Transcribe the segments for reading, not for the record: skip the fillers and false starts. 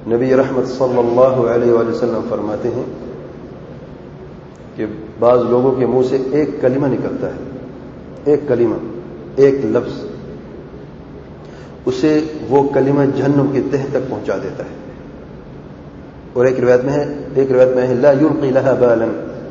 نبی رحمت صلی اللہ علیہ وآلہ وسلم فرماتے ہیں کہ بعض لوگوں کے منہ سے ایک کلمہ نکلتا ہے، ایک کلمہ، ایک لفظ، اسے وہ کلمہ جہنم کی تہ تک پہنچا دیتا ہے. اور ایک روایت میں ہے لا یلقی لها بالا،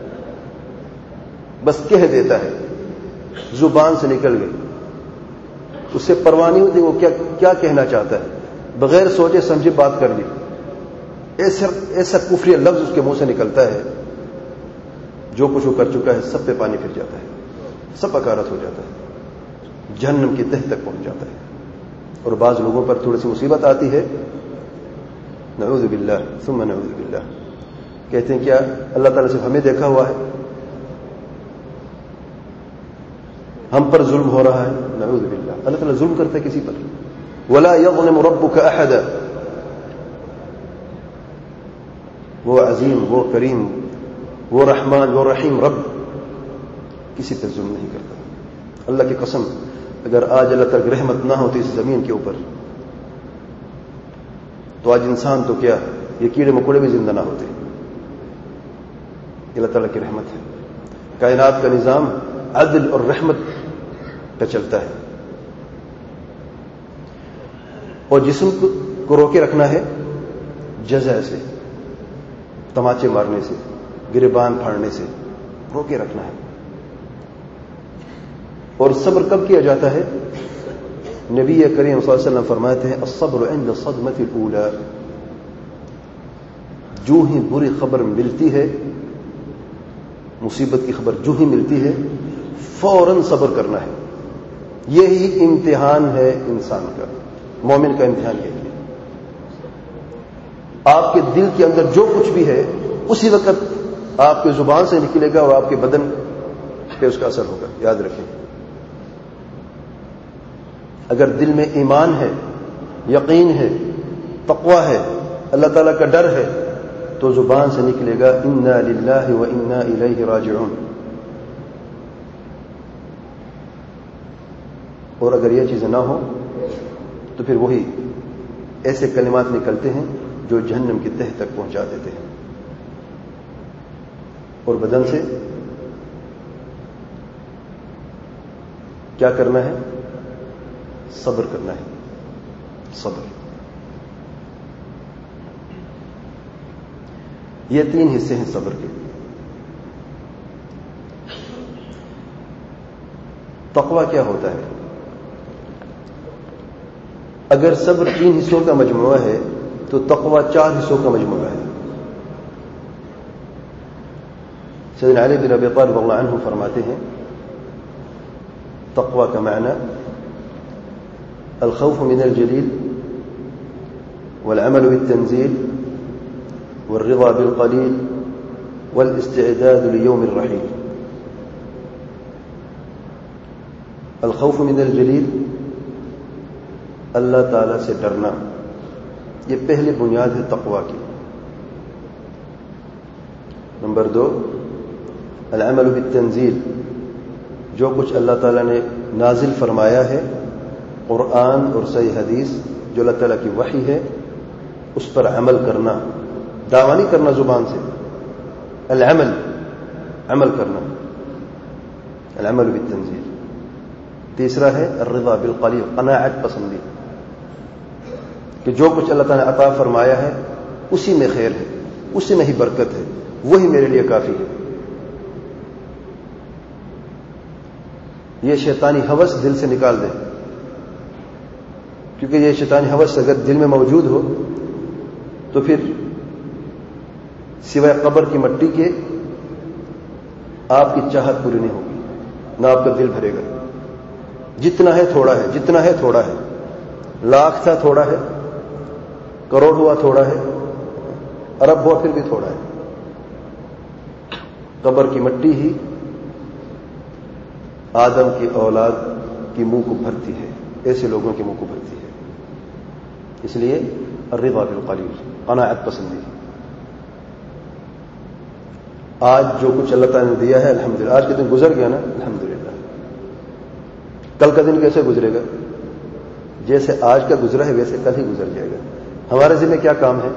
بس کہہ دیتا ہے، زبان سے نکل گئی، اسے پرواہ نہیں ہوتی وہ کیا کہنا چاہتا ہے، بغیر سوچے سمجھے بات کر لی، ایسا کفری لفظ اس کے منہ سے نکلتا ہے، جو کچھ وہ کر چکا ہے سب پہ پانی پھر جاتا ہے، سب اکارت ہو جاتا ہے، جہنم کی تہ تک پہنچ جاتا ہے. اور بعض لوگوں پر تھوڑی سی مصیبت آتی ہے، نعوذ باللہ ثم نعوذ باللہ، کہتے ہیں کیا اللہ تعالیٰ صرف ہمیں دیکھا ہوا ہے، ہم پر ظلم ہو رہا ہے؟ نعوذ باللہ، اللہ تعالیٰ ظلم کرتا ہے کسی پر. ولا یظلم ربک احدا، وہ عظیم، وہ کریم، وہ رحمان، وہ رحیم رب کسی پر ظلم نہیں کرتا. اللہ کی قسم، اگر آج اللہ تعالیٰ کی رحمت نہ ہوتی اس زمین کے اوپر تو آج انسان تو کیا، یہ کیڑے مکوڑے بھی زندہ نہ ہوتے. اللہ تعالیٰ کی رحمت ہے. کائنات کا نظام عدل اور رحمت پہ چلتا ہے. اور جسم کو روکے رکھنا ہے جزع سے، تماچے مارنے سے، گریبان پھاڑنے سے روکے رکھنا ہے. اور صبر کب کیا جاتا ہے؟ نبی کریم صلی اللہ علیہ وسلم فرماتے ہیں الصبر عند الصدمة الأولى، جو ہی بری خبر ملتی ہے، مصیبت کی خبر جو ہی ملتی ہے فوراً صبر کرنا ہے. یہی امتحان ہے انسان کا، مومن کا امتحان یہی ہے. آپ کے دل کے اندر جو کچھ بھی ہے اسی وقت آپ کی زبان سے نکلے گا اور آپ کے بدن پہ اس کا اثر ہوگا. یاد رکھیں، اگر دل میں ایمان ہے، یقین ہے، تقوی ہے، اللہ تعالیٰ کا ڈر ہے، تو زبان سے نکلے گا انا للہ و انا الیہ راجعون. اور اگر یہ چیزیں نہ ہوں تو پھر وہی ایسے کلمات نکلتے ہیں جو جہنم کی تہ تک پہنچا دیتے ہیں. اور بدن سے کیا کرنا ہے؟ صبر کرنا ہے. صبر. یہ 3 حصے ہیں صبر کے. تقوی کیا ہوتا ہے؟ اگر صبر 3 حصوں کا مجموعہ ہے تو تقوی 4 حصوں کا مجموعہ ہے. سیدنا علی بن ابی طالب رضی اللہ عنہ فرماتے ہیں تقوی کا معنی الخوف من الجلیل والعمل بالتنزيل والرضا بالقليل والاستعداد ليوم الرحيل. الخوف من الجلیل، اللہ تعالی سے ڈرنا، یہ پہلی بنیاد ہے تقوی کی. نمبر 2 العمل بالتنزيل، جو کچھ اللہ تعالی نے نازل فرمایا ہے، قرآن اور صحیح حدیث جو اللہ تعالیٰ کی وحی ہے، اس پر عمل کرنا، دعویٰ نہیں کرنا زبان سے، العمل، عمل کرنا، العمل بالتنزيل. تیسرا ہے الرضا بالقلیل، قناعت پسندی، کہ جو کچھ اللہ تعالیٰ نے عطا فرمایا ہے اسی میں خیر ہے، اسی میں ہی برکت ہے، وہی میرے لیے کافی ہے. یہ شیطانی ہوس دل سے نکال دے، کیونکہ یہ شیطانی ہوس اگر دل میں موجود ہو تو پھر سوائے قبر کی مٹی کے آپ کی چاہت پوری نہیں ہوگی، نہ آپ کا دل بھرے گا. جتنا ہے تھوڑا ہے، جتنا ہے تھوڑا ہے، لاکھ تھا تھوڑا ہے، کروڑ ہوا تھوڑا ہے، ارب ہوا پھر بھی تھوڑا ہے. قبر کی مٹی ہی آدم کی اولاد کی منہ کو بھرتی ہے، ایسے لوگوں کے منہ کو بھرتی ہے. اس لیے الرضا بالقلیل، قناعت پسندی. آج جو کچھ اللہ تعالیٰ نے دیا ہے الحمدللہ، آج کے دن گزر گیا نا الحمدللہ، کل کا دن کیسے گزرے گا؟ جیسے آج کا گزرا ہے ویسے کل ہی گزر جائے گا. ہمارے ذمہ کیا کام ہے؟